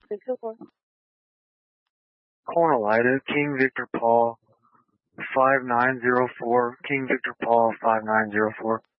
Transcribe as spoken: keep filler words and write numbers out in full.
six oh four. Cornelida, King Victor Paul, five nine zero four, King Victor Paul, five nine zero four.